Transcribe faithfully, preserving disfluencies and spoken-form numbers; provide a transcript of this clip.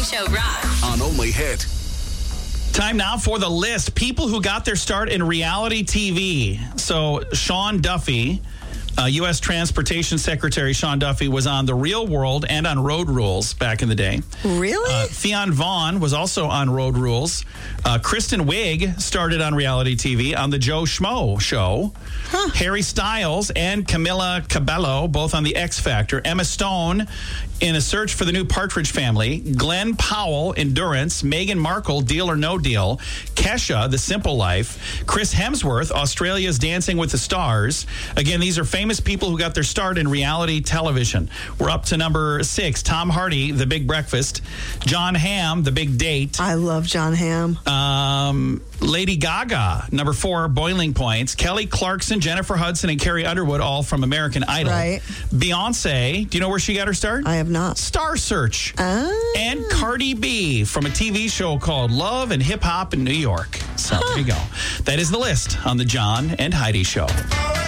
Morning Show rocks. On Only Hit. Time now for the list. People who got their start in reality T V. So Sean Duffy, uh, U S Transportation Secretary Sean Duffy, was on The Real World and on Road Rules back in the day. Really? Uh, Theon Vaughn was also on Road Rules. Uh, Kristen Wiig started on reality T V on The Joe Schmo Show. Huh. Harry Styles and Camila Cabello, both on The X Factor. Emma Stone in A Search for the New Partridge Family. Glenn Powell, Endurance. Meghan Markle, Deal or No Deal. Kesha, The Simple Life. Chris Hemsworth, Australia's Dancing with the Stars. Again, these are famous people who got their start in reality television. We're up to number six. Tom Hardy, The Big Breakfast. John Hamm, The Big Date. I love John Hamm. Um, Lady Gaga, number four, Boiling Points. Kelly Clarkson, Jennifer Hudson, and Carrie Underwood, all from American Idol. Right. Beyonce, do you know where she got her start? I have not. Star Search. Oh. And Cardi B from a T V show called Love and Hip Hop in New York. So huh. There you go. That is the list on the John and Heidi Show.